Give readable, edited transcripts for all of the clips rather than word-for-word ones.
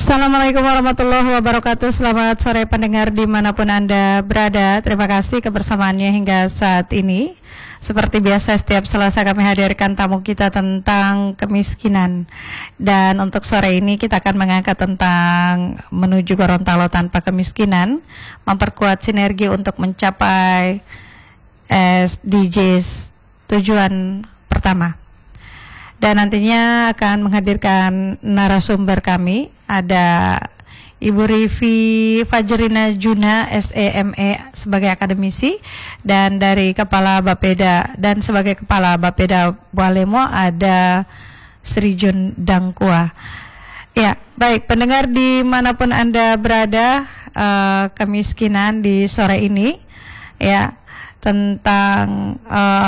Assalamualaikum warahmatullahi wabarakatuh. Selamat sore pendengar dimanapun Anda berada. Terima kasih kebersamaannya hingga saat ini. Seperti biasa setiap Selasa kami hadirkan tamu kita tentang kemiskinan. Dan untuk sore ini kita akan mengangkat tentang menuju Gorontalo tanpa kemiskinan, memperkuat sinergi untuk mencapai SDGs tujuan pertama. Dan nantinya akan menghadirkan narasumber kami, ada Ibu Rifi Fajrina Juna, SEME sebagai akademisi, dan dari Kepala Bapeda, dan sebagai Kepala Bapeda Bualemo ada Sri Jun Dangkua. Ya, baik pendengar dimanapun Anda berada, kemiskinan di sore ini, ya, tentang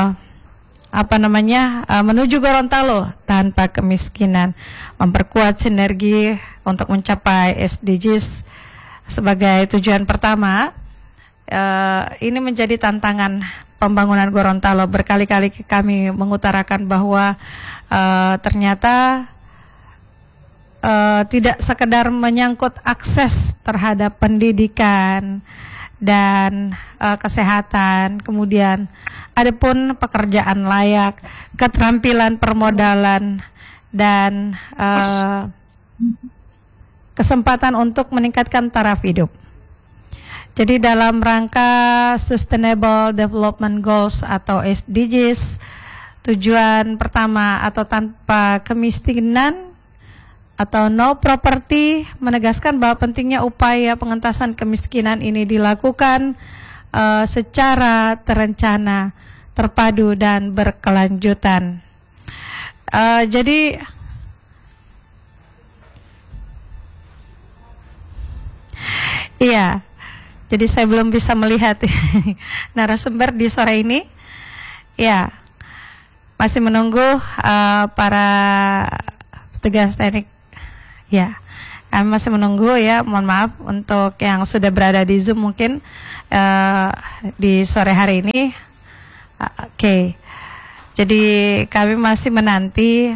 menuju Gorontalo tanpa kemiskinan, memperkuat sinergi untuk mencapai SDGs sebagai tujuan pertama. Ini menjadi tantangan pembangunan Gorontalo. Berkali-kali kami mengutarakan bahwa ternyata tidak sekedar menyangkut akses terhadap pendidikan dan kesehatan, kemudian adapun pekerjaan layak, keterampilan permodalan, dan kesempatan untuk meningkatkan taraf hidup. Jadi dalam rangka Sustainable Development Goals atau SDGs, tujuan pertama atau tanpa kemiskinan atau no property, menegaskan bahwa pentingnya upaya pengentasan kemiskinan ini dilakukan secara terencana, terpadu, dan berkelanjutan. Jadi saya belum bisa melihat narasumber di sore ini. Ya, masih menunggu para petugas teknik. Ya, kami masih menunggu ya, mohon maaf untuk yang sudah berada di Zoom mungkin di sore hari ini. Oke. Jadi kami masih menanti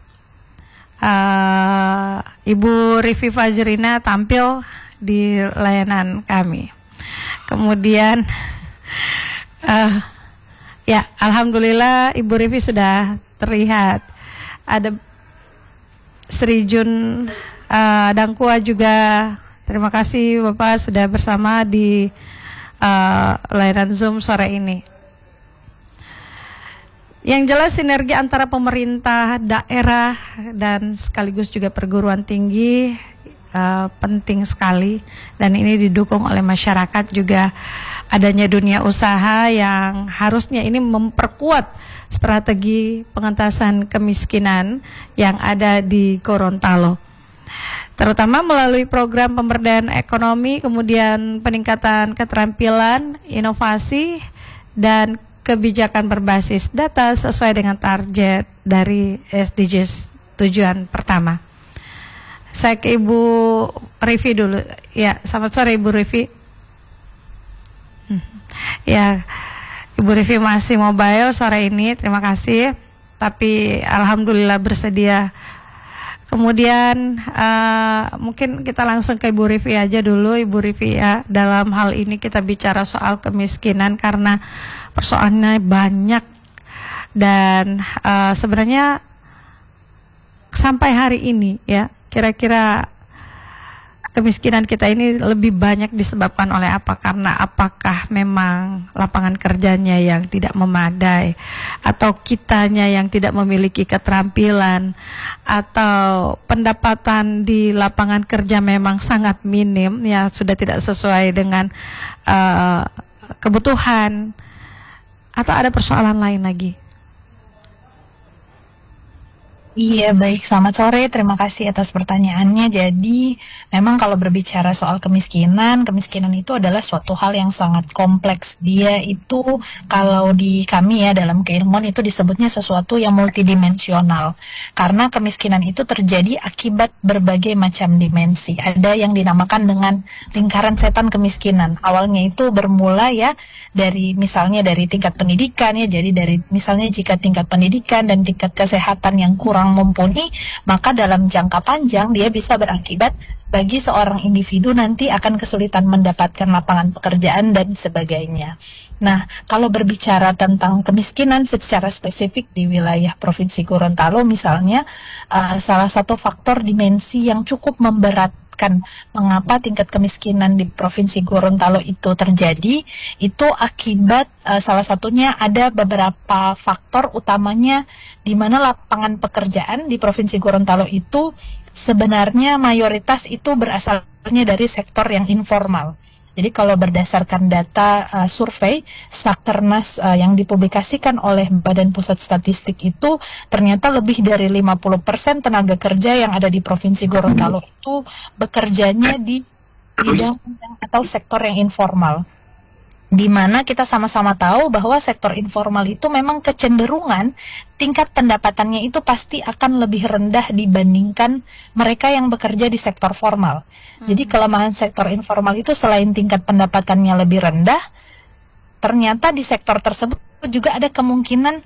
Ibu Rifi Fajrina tampil di layanan kami. Kemudian ya, alhamdulillah Ibu Rifi sudah terlihat. Ada Sri Jun Dangkua juga. Terima kasih Bapak sudah bersama di layanan Zoom sore ini. Yang jelas sinergi antara pemerintah daerah dan sekaligus juga perguruan tinggi penting sekali, dan ini didukung oleh masyarakat juga. Adanya dunia usaha yang harusnya ini memperkuat strategi pengentasan kemiskinan yang ada di Gorontalo, terutama melalui program pemberdayaan ekonomi, kemudian peningkatan keterampilan, inovasi, dan kebijakan berbasis data sesuai dengan target dari SDGs tujuan pertama. Saya ke Ibu Rifi dulu. Ya, selamat sore Ibu Rifi. Ya, Ibu Rifi masih mobile sore ini, terima kasih. Tapi alhamdulillah bersedia. Kemudian mungkin kita langsung ke Ibu Rifi aja dulu, Ibu Rifi ya. Dalam hal ini kita bicara soal kemiskinan karena persoalannya banyak, dan sebenarnya sampai hari ini ya, kira-kira kemiskinan kita ini lebih banyak disebabkan oleh apa? Karena apakah memang lapangan kerjanya yang tidak memadai, atau kitanya yang tidak memiliki keterampilan, atau pendapatan di lapangan kerja memang sangat minim, ya sudah tidak sesuai dengan kebutuhan, atau ada persoalan lain lagi? Iya, baik. Selamat sore. Terima kasih atas pertanyaannya. Jadi, memang kalau berbicara soal kemiskinan itu adalah suatu hal yang sangat kompleks. Dia itu, kalau di kami ya, dalam keilmuan itu disebutnya sesuatu yang multidimensional. Karena kemiskinan itu terjadi akibat berbagai macam dimensi. Ada yang dinamakan dengan lingkaran setan kemiskinan. Awalnya itu bermula ya, misalnya dari tingkat pendidikan ya. Jadi misalnya jika tingkat pendidikan dan tingkat kesehatan yang kurang kurang mumpuni, maka dalam jangka panjang dia bisa berakibat bagi seorang individu nanti akan kesulitan mendapatkan lapangan pekerjaan dan sebagainya. Nah, kalau berbicara tentang kemiskinan secara spesifik di wilayah Provinsi Gorontalo misalnya, salah satu faktor dimensi yang cukup memberatkan mengapa tingkat kemiskinan di Provinsi Gorontalo itu terjadi, itu akibat salah satunya ada beberapa faktor utamanya di mana lapangan pekerjaan di Provinsi Gorontalo itu sebenarnya mayoritas itu berasalnya dari sektor yang informal. Jadi kalau berdasarkan data survei Sakernas yang dipublikasikan oleh Badan Pusat Statistik itu ternyata lebih dari 50% tenaga kerja yang ada di Provinsi Gorontalo itu bekerjanya di bidang atau sektor yang informal. Di mana kita sama-sama tahu bahwa sektor informal itu memang kecenderungan tingkat pendapatannya itu pasti akan lebih rendah dibandingkan mereka yang bekerja di sektor formal. Jadi kelemahan sektor informal itu selain tingkat pendapatannya lebih rendah, ternyata di sektor tersebut juga ada kemungkinan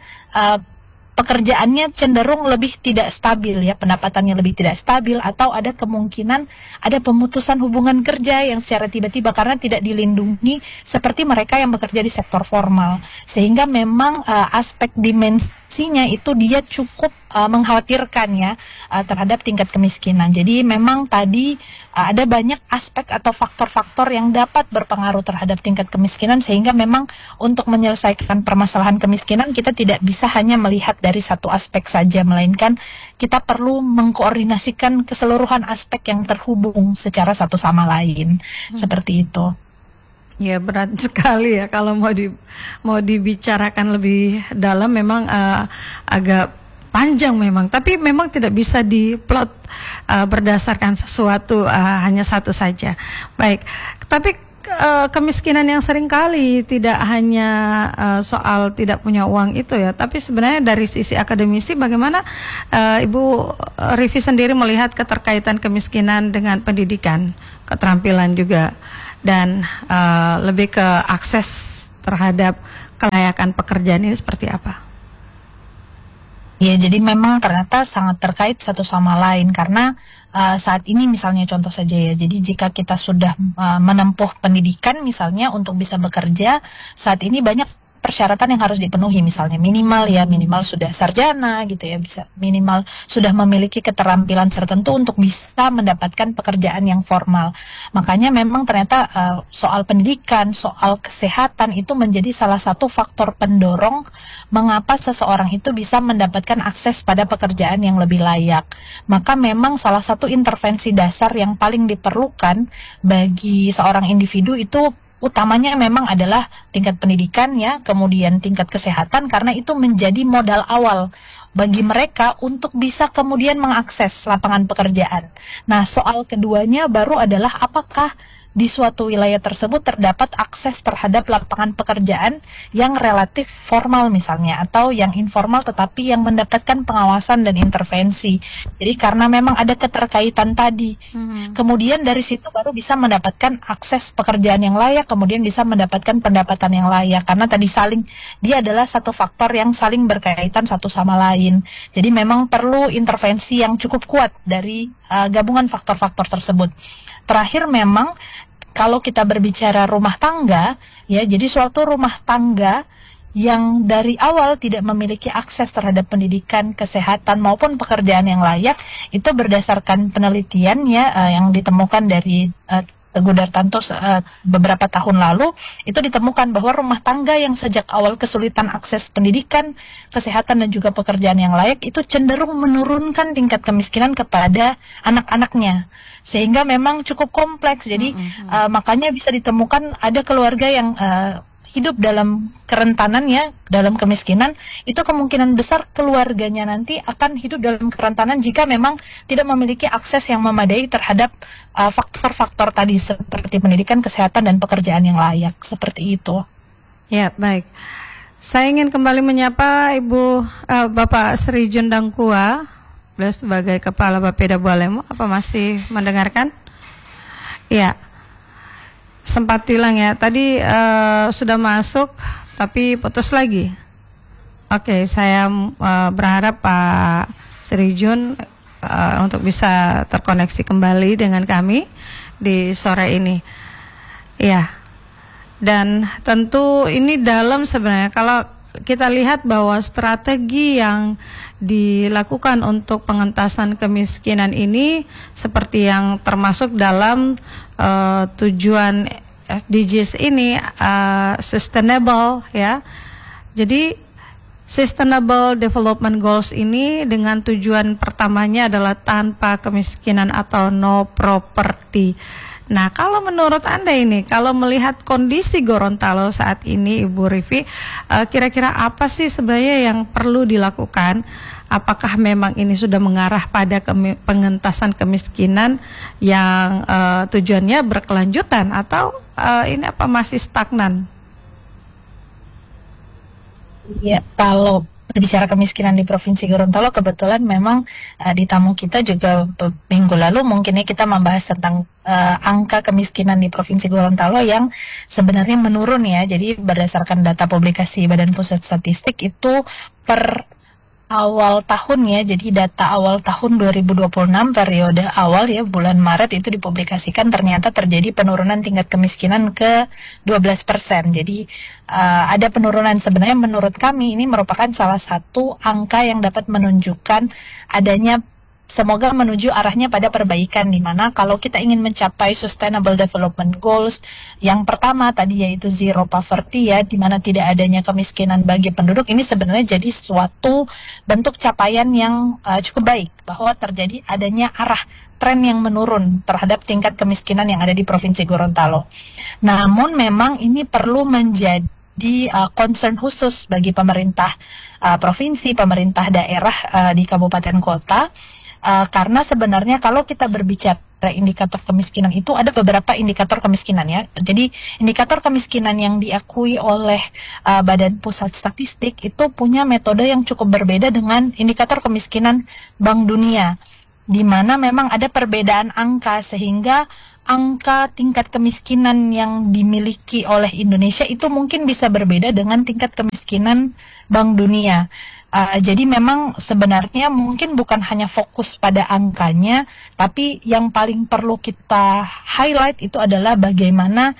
pekerjaannya cenderung lebih tidak stabil ya, pendapatannya lebih tidak stabil, atau ada kemungkinan ada pemutusan hubungan kerja yang secara tiba-tiba karena tidak dilindungi seperti mereka yang bekerja di sektor formal. Sehingga memang aspek dimensinya itu dia cukup mengkhawatirkan ya terhadap tingkat kemiskinan. Jadi memang tadi ada banyak aspek atau faktor-faktor yang dapat berpengaruh terhadap tingkat kemiskinan, sehingga memang untuk menyelesaikan permasalahan kemiskinan kita tidak bisa hanya melihat dari satu aspek saja, melainkan kita perlu mengkoordinasikan keseluruhan aspek yang terhubung secara satu sama lain. Seperti itu. Ya, berat sekali ya kalau mau dibicarakan lebih dalam, memang agak panjang memang, tapi memang tidak bisa diplot berdasarkan sesuatu hanya satu saja. Baik, tapi kemiskinan yang sering kali tidak hanya soal tidak punya uang itu ya, tapi sebenarnya dari sisi akademisi bagaimana Ibu Rivi sendiri melihat keterkaitan kemiskinan dengan pendidikan, keterampilan juga, dan lebih ke akses terhadap kelayakan pekerjaan ini seperti apa? Ya, jadi memang ternyata sangat terkait satu sama lain karena saat ini misalnya contoh saja ya, jadi jika kita sudah menempuh pendidikan misalnya untuk bisa bekerja, saat ini banyak persyaratan yang harus dipenuhi, misalnya minimal sudah sarjana gitu ya, bisa minimal sudah memiliki keterampilan tertentu untuk bisa mendapatkan pekerjaan yang formal. Makanya memang ternyata soal pendidikan, soal kesehatan itu menjadi salah satu faktor pendorong mengapa seseorang itu bisa mendapatkan akses pada pekerjaan yang lebih layak. Maka memang salah satu intervensi dasar yang paling diperlukan bagi seorang individu itu utamanya memang adalah tingkat pendidikan ya, kemudian tingkat kesehatan, karena itu menjadi modal awal bagi mereka untuk bisa kemudian mengakses lapangan pekerjaan. Nah, soal keduanya baru adalah apakah di suatu wilayah tersebut terdapat akses terhadap lapangan pekerjaan yang relatif formal misalnya, atau yang informal tetapi yang mendapatkan pengawasan dan intervensi. Jadi karena memang ada keterkaitan tadi, kemudian dari situ baru bisa mendapatkan akses pekerjaan yang layak, kemudian bisa mendapatkan pendapatan yang layak, karena tadi dia adalah satu faktor yang saling berkaitan satu sama lain. Jadi memang perlu intervensi yang cukup kuat dari gabungan faktor-faktor tersebut. Terakhir memang kalau kita berbicara rumah tangga ya, jadi suatu rumah tangga yang dari awal tidak memiliki akses terhadap pendidikan, kesehatan maupun pekerjaan yang layak, itu berdasarkan penelitian ya yang ditemukan dari Teguh Dartanto beberapa tahun lalu, itu ditemukan bahwa rumah tangga yang sejak awal kesulitan akses pendidikan, kesehatan dan juga pekerjaan yang layak itu cenderung menurunkan tingkat kemiskinan kepada anak-anaknya, sehingga memang cukup kompleks. Jadi makanya bisa ditemukan ada keluarga yang hidup dalam kerentanan ya, dalam kemiskinan, itu kemungkinan besar keluarganya nanti akan hidup dalam kerentanan jika memang tidak memiliki akses yang memadai terhadap faktor-faktor tadi seperti pendidikan, kesehatan dan pekerjaan yang layak, seperti itu. Ya, baik. Saya ingin kembali menyapa Bapak Sri Jundangkua, beliau sebagai Kepala Bapeda Bualemo. Apa masih mendengarkan? Ya. Sempat hilang ya, tadi sudah masuk tapi putus lagi. Oke, saya berharap Pak Sri Jun untuk bisa terkoneksi kembali dengan kami di sore ini. Ya, dan tentu ini dalam sebenarnya kalau kita lihat bahwa strategi yang dilakukan untuk pengentasan kemiskinan ini seperti yang termasuk dalam tujuan SDGs ini sustainable ya. Jadi Sustainable Development Goals ini dengan tujuan pertamanya adalah tanpa kemiskinan atau no poverty. Nah, kalau menurut Anda ini, kalau melihat kondisi Gorontalo saat ini, Ibu Rivi, kira-kira apa sih sebenarnya yang perlu dilakukan? Apakah memang ini sudah mengarah pada pengentasan kemiskinan yang tujuannya berkelanjutan atau ini apa masih stagnan? Iya, kalau berbicara kemiskinan di Provinsi Gorontalo, kebetulan memang di tamu kita juga minggu lalu mungkin ya kita membahas tentang angka kemiskinan di Provinsi Gorontalo yang sebenarnya menurun ya. Jadi berdasarkan data publikasi Badan Pusat Statistik itu per awal tahun ya, jadi data awal tahun 2026 periode awal ya, bulan Maret itu dipublikasikan ternyata terjadi penurunan tingkat kemiskinan ke 12%. Jadi ada penurunan. Sebenarnya menurut kami ini merupakan salah satu angka yang dapat menunjukkan adanya, semoga menuju arahnya pada perbaikan, di mana kalau kita ingin mencapai Sustainable Development Goals yang pertama tadi yaitu zero poverty ya, di mana tidak adanya kemiskinan bagi penduduk, ini sebenarnya jadi suatu bentuk capaian yang cukup baik bahwa terjadi adanya arah tren yang menurun terhadap tingkat kemiskinan yang ada di Provinsi Gorontalo. Namun memang ini perlu menjadi concern khusus bagi pemerintah provinsi, pemerintah daerah di kabupaten kota. Karena sebenarnya kalau kita berbicara indikator kemiskinan itu ada beberapa indikator kemiskinan ya. Jadi indikator kemiskinan yang diakui oleh Badan Pusat Statistik itu punya metode yang cukup berbeda dengan indikator kemiskinan Bank Dunia, di mana memang ada perbedaan angka sehingga angka tingkat kemiskinan yang dimiliki oleh Indonesia itu mungkin bisa berbeda dengan tingkat kemiskinan Bank Dunia. Jadi memang sebenarnya mungkin bukan hanya fokus pada angkanya, tapi yang paling perlu kita highlight itu adalah bagaimana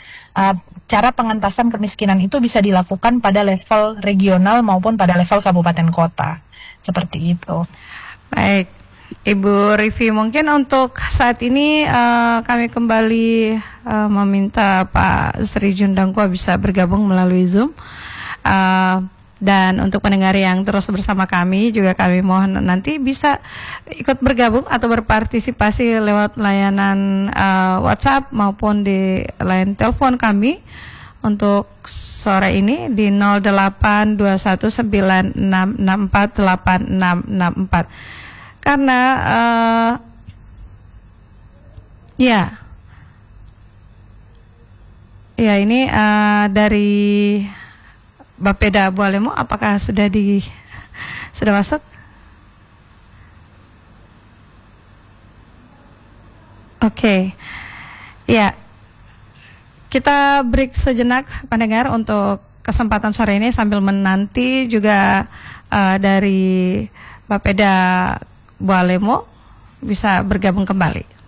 cara pengentasan kemiskinan itu bisa dilakukan pada level regional maupun pada level kabupaten kota. Seperti itu. Baik, Ibu Rivi, mungkin untuk saat ini kami kembali meminta Pak Sri Jun Dangkwa bisa bergabung melalui Zoom. Dan untuk pendengar yang terus bersama kami juga kami mohon nanti bisa ikut bergabung atau berpartisipasi lewat layanan WhatsApp maupun di line telepon kami untuk sore ini di 082196648664. Karena ya ini dari Bapeda Bualemo, apakah sudah masuk? Oke. Ya. Kita break sejenak pendengar untuk kesempatan sore ini sambil menanti juga dari Bapeda Bualemo bisa bergabung kembali.